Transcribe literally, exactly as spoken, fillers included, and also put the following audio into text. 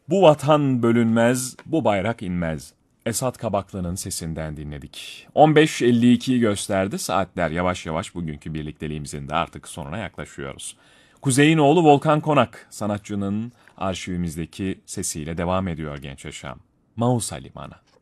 Bu vatan bölünmez, bu bayrak inmez. Esat Kabaklı'nın sesinden dinledik. on beş elli ikiyi gösterdi. Saatler yavaş yavaş bugünkü birlikteliğimizin de artık sonuna yaklaşıyoruz. Kuzey'in oğlu Volkan Konak, sanatçının arşivimizdeki sesiyle devam ediyor genç yaşam. Mausa Limanı.